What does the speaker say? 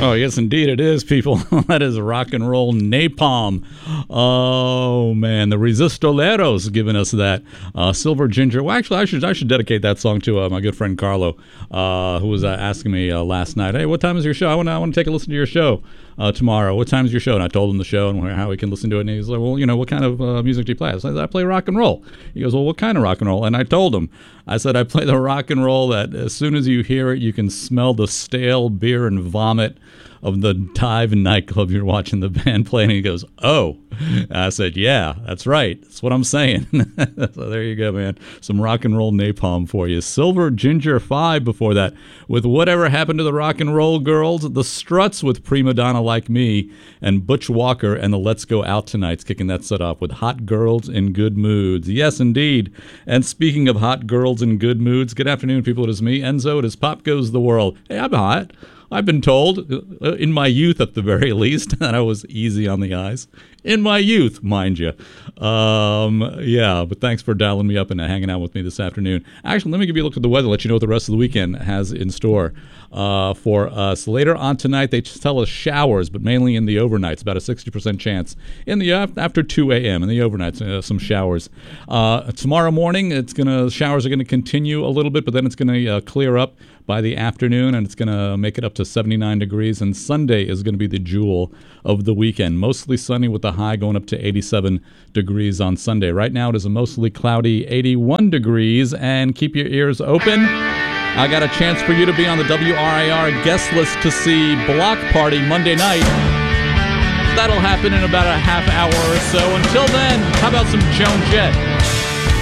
Oh, yes, indeed it is, people. That is rock and roll napalm. Oh, man. The Resistoleros giving us that. Silver Ginger. Well, actually, I should dedicate that song to my good friend Carlo, who was asking me last night, hey, what time is your show? I want to take a listen to your show tomorrow. What time is your show? And I told him the show and how we can listen to it. And he's like, well, what kind of music do you play? I said, I play rock and roll. He goes, well, what kind of rock and roll? And I told him, I said, I play the rock and roll that as soon as you hear it, you can smell the stale beer and vomit of the dive nightclub you're watching the band play. And he goes, oh. I said, yeah, that's right. That's what I'm saying. So there you go, man. Some rock and roll napalm for you. Silver Ginger 5 before that with Whatever Happened to the Rock and Roll Girls. The Struts with Prima Donna Like Me. And Butch Walker and the Let's Go Out Tonight's kicking that set off with Hot Girls in Good Moods. Yes, indeed. And speaking of hot girls in good moods, good afternoon, people. It is me, Enzo. It is Pop Goes the World. Hey, I'm hot. I've been told, in my youth at the very least, that I was easy on the eyes. In my youth, mind you. Yeah, but thanks for dialing me up and hanging out with me this afternoon. Actually, let me give you a look at the weather, let you know what the rest of the weekend has in store for us. Later on tonight, they tell us showers, but mainly in the overnights, about a 60% chance. In the after 2 a.m. in the overnights, some showers. Tomorrow morning, showers are going to continue a little bit, but then it's going to clear up by the afternoon, and it's going to make it up to 79 degrees. And Sunday is going to be the jewel of the weekend. Mostly sunny with the high going up to 87 degrees on Sunday. Right now, it is a mostly cloudy 81 degrees. And keep your ears open. I got a chance for you to be on the WRIR guest list to see Block Party Monday night. That'll happen in about a half hour or so. Until then, how about some Joan Jett?